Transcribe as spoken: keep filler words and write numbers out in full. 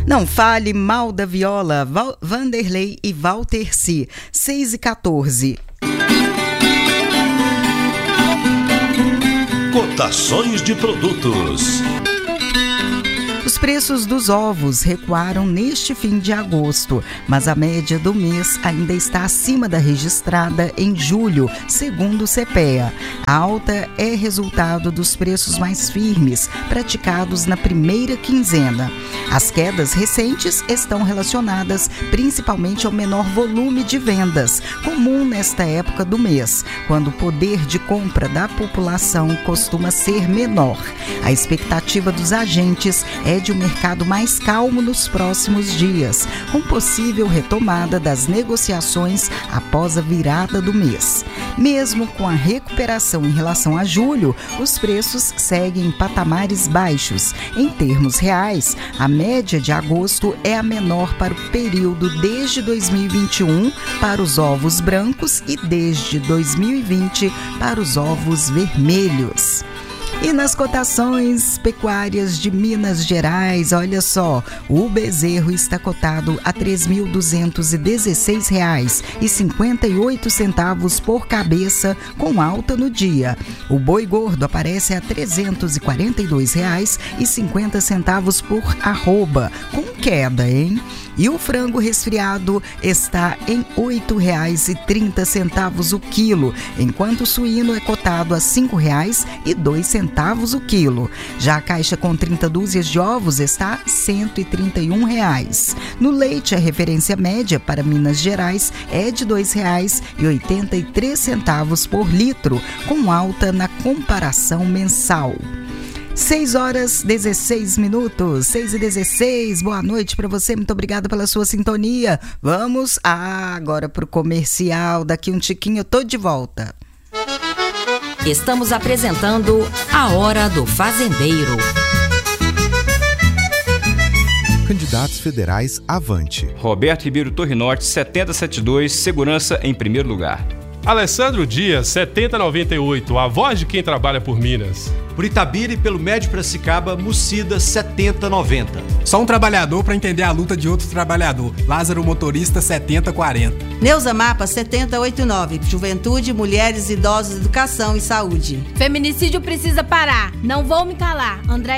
Não fale mal da viola, Val- Vanderlei e Walter C. seis e quatorze. Cotações de produtos. Os preços dos ovos recuaram neste fim de agosto, mas a média do mês ainda está acima da registrada em julho, segundo o CEPEA. A alta é resultado dos preços mais firmes praticados na primeira quinzena. As quedas recentes estão relacionadas principalmente ao menor volume de vendas, comum nesta época do mês, quando o poder de compra da população costuma ser menor. A expectativa dos agentes é de um mercado mais calmo nos próximos dias, com possível retomada das negociações após a virada do mês. Mesmo com a recuperação em relação a julho, os preços seguem em patamares baixos. Em termos reais, a média de agosto é a menor para o período desde dois mil e vinte e um para os ovos brancos e desde dois mil e vinte para os ovos vermelhos. E nas cotações pecuárias de Minas Gerais, olha só, o bezerro está cotado a três mil duzentos e dezesseis reais e cinquenta e oito centavos por cabeça, com alta no dia. O boi gordo aparece a trezentos e quarenta e dois reais e cinquenta centavos por arroba, com queda, hein? E o frango resfriado está em oito reais e trinta centavos o quilo, enquanto o suíno é cotado a cinco reais e dois centavos o quilo. Já a caixa com trinta dúzias de ovos está a cento e trinta e um reais. No leite, a referência média para Minas Gerais é de dois reais e oitenta e três centavos por litro, com alta na comparação mensal. seis horas e dezesseis minutos, seis e dezesseis, boa noite para você, muito obrigada pela sua sintonia. Vamos agora para o comercial, daqui um tiquinho eu tô de volta. Estamos apresentando A Hora do Fazendeiro. Candidatos federais avante. Roberto Ribeiro Torre Norte, setenta e setenta e dois, segurança em primeiro lugar. Alessandro Dias, setenta e noventa e oito, a voz de quem trabalha por Minas. Por Itabira e pelo Médio Piracicaba, Mucida, setenta e noventa. Só um trabalhador para entender a luta de outro trabalhador. Lázaro Motorista, setenta e quarenta. Neuza Mapa, setenta e oitenta e nove. Juventude, mulheres, idosos, educação e saúde. Feminicídio precisa parar. Não vou me calar. André